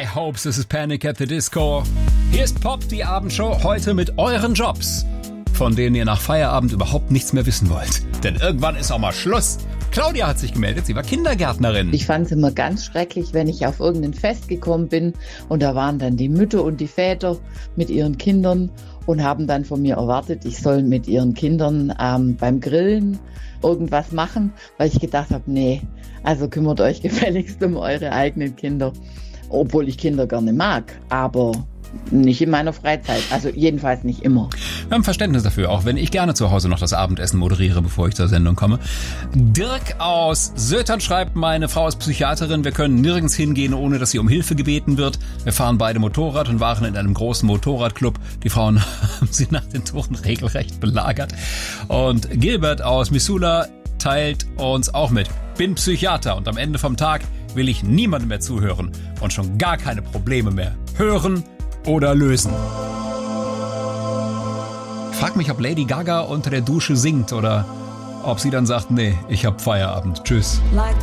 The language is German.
High Hopes, this is Panic at the Disco. Hier ist Pop, die Abendshow, heute mit euren Jobs, von denen ihr nach Feierabend überhaupt nichts mehr wissen wollt. Denn irgendwann ist auch mal Schluss. Claudia hat sich gemeldet, sie war Kindergärtnerin. Ich fand es immer ganz schrecklich, wenn ich auf irgendein Fest gekommen bin und da waren dann die Mütter und die Väter mit ihren Kindern und haben dann von mir erwartet, ich soll mit ihren Kindern beim Grillen irgendwas machen, weil ich gedacht habe, nee, also kümmert euch gefälligst um eure eigenen Kinder. Obwohl ich Kinder gerne mag, aber nicht in meiner Freizeit, also jedenfalls nicht immer. Wir haben Verständnis dafür, auch wenn ich gerne zu Hause noch das Abendessen moderiere, bevor ich zur Sendung komme. Dirk aus Sötern schreibt, meine Frau ist Psychiaterin, wir können nirgends hingehen, ohne dass sie um Hilfe gebeten wird. Wir fahren beide Motorrad und waren in einem großen Motorradclub. Die Frauen haben sie nach den Toren regelrecht belagert. Und Gilbert aus Missoula teilt uns auch mit. Bin Psychiater und am Ende vom Tag will ich niemandem mehr zuhören und schon gar keine Probleme mehr hören oder lösen. Ich frag mich, ob Lady Gaga unter der Dusche singt oder ob sie dann sagt, nee, ich hab Feierabend. Tschüss. Like